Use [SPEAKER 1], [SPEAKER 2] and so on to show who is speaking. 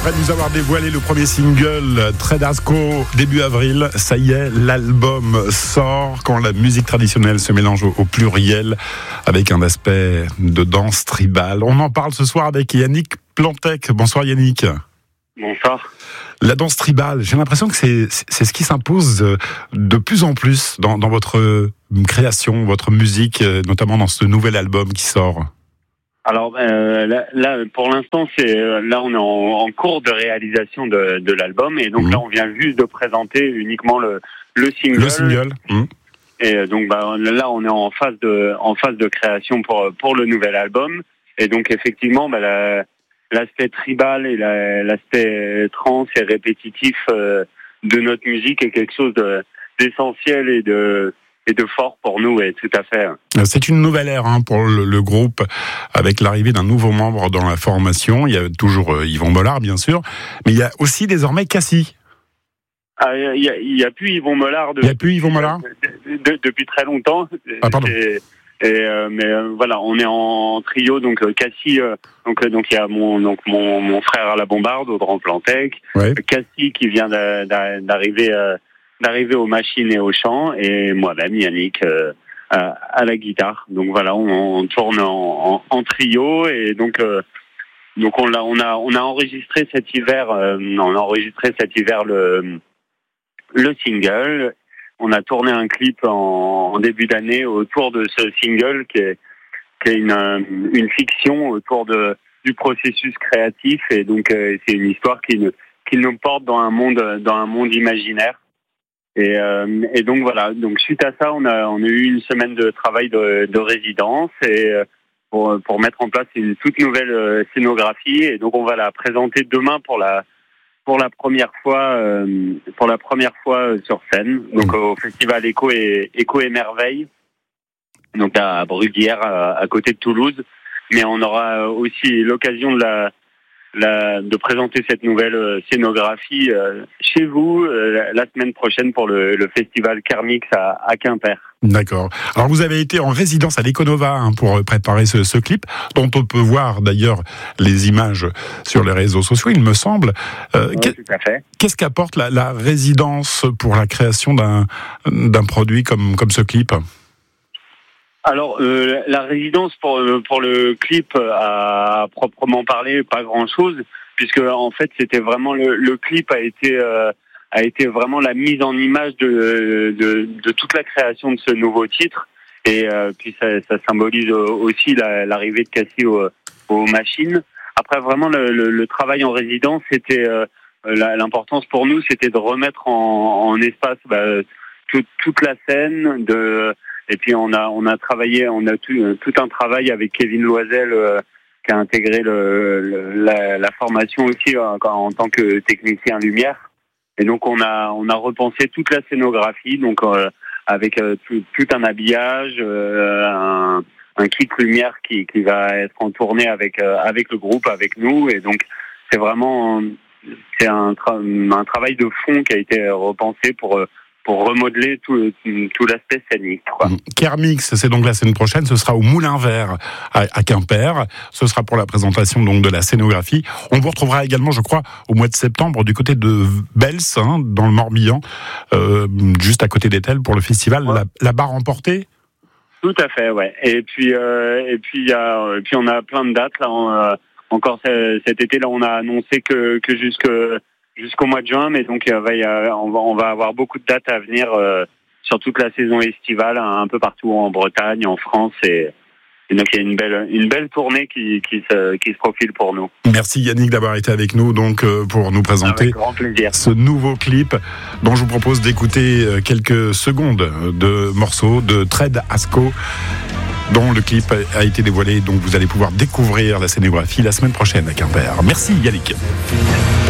[SPEAKER 1] Après nous avoir dévoilé le premier single, Tred Asco, début avril, ça y est, l'album sort quand la musique traditionnelle se mélange au pluriel avec un aspect de danse tribale. On en parle ce soir avec Yannick Plantec. Bonsoir Yannick.
[SPEAKER 2] Bonsoir.
[SPEAKER 1] La danse tribale, j'ai l'impression que c'est ce qui s'impose de plus en plus dans votre création, votre musique, notamment dans ce nouvel album qui sort.
[SPEAKER 2] Alors là, pour l'instant, on est en cours de réalisation de l'album, et donc là, on vient juste de présenter uniquement le single.
[SPEAKER 1] Le single.
[SPEAKER 2] Et donc là, on est en phase de création pour le nouvel album, et donc effectivement, l'aspect tribal et l'aspect trance et répétitif de notre musique est quelque chose d'essentiel et de fort pour nous, et tout à fait.
[SPEAKER 1] C'est une nouvelle ère pour le groupe, avec l'arrivée d'un nouveau membre dans la formation. Il y a toujours Yvon Mollard, bien sûr, mais il y a aussi désormais Cassie.
[SPEAKER 2] Il y a plus Yvon Mollard.
[SPEAKER 1] Il y a plus Yvon Mollard
[SPEAKER 2] depuis très longtemps.
[SPEAKER 1] Ah, pardon.
[SPEAKER 2] Mais voilà, on est en trio, donc Cassie, donc il y a mon frère à la bombarde, Audran Plantec,
[SPEAKER 1] ouais.
[SPEAKER 2] Cassie qui vient d'arriver aux machines et au chant, et moi-même Yannick à la guitare. Donc voilà, on tourne en trio, et donc on a enregistré cet hiver, le single. On a tourné un clip en début d'année autour de ce single qui est une fiction autour du processus créatif, et donc c'est une histoire qui nous porte dans un monde imaginaire. Et donc voilà. Donc suite à ça, on a eu une semaine de travail de résidence, et pour mettre en place une toute nouvelle scénographie, et donc on va la présenter demain pour la première fois sur scène, donc au festival Écho et Merveille, donc à Bruguière, à côté de Toulouse. Mais on aura aussi l'occasion de présenter cette nouvelle scénographie chez vous la semaine prochaine pour le festival Kermix à Quimper.
[SPEAKER 1] D'accord. Alors vous avez été en résidence à l'Econova pour préparer ce clip, dont on peut voir d'ailleurs les images sur les réseaux sociaux, il me semble.
[SPEAKER 2] Oui, tout à fait.
[SPEAKER 1] Qu'est-ce qu'apporte la résidence pour la création d'un produit comme ce clip ?
[SPEAKER 2] Alors la résidence pour le clip à proprement parler, pas grand-chose, puisque en fait c'était vraiment le clip a été vraiment la mise en image de toute la création de ce nouveau titre, et puis ça symbolise aussi l'arrivée de Cassie aux machines. Après vraiment le travail en résidence, c'était l'importance pour nous, c'était de remettre en espace toute la scène et puis on a travaillé, on a tout un travail avec Kevin Loisel qui a intégré la formation aussi en tant que technicien lumière. Et donc on a repensé toute la scénographie, donc avec tout un habillage, un kit lumière qui va être en tournée avec le groupe, avec nous. Et donc c'est vraiment un travail de fond qui a été repensé pour remodeler tout l'aspect scénique, quoi.
[SPEAKER 1] Kermix, c'est donc la semaine prochaine, ce sera au Moulin Vert à Quimper. Ce sera pour la présentation donc de la scénographie. On vous retrouvera également, je crois, au mois de septembre du côté de Bels, dans le Morbihan, juste à côté d'Etel, pour le festival La Barre Emportée.
[SPEAKER 2] Tout à fait, ouais. Et puis on a plein de dates là. Encore cet été là, on a annoncé que jusqu'au mois de juin, mais donc on va avoir beaucoup de dates à venir sur toute la saison estivale, un peu partout en Bretagne, en France, et donc il y a une belle tournée qui se profile pour nous.
[SPEAKER 1] Merci Yannick d'avoir été avec nous donc pour nous présenter ce nouveau clip dont je vous propose d'écouter quelques secondes de morceaux de Tred Asco, dont le clip a été dévoilé, donc vous allez pouvoir découvrir la scénographie la semaine prochaine à Quimper. Merci Yannick.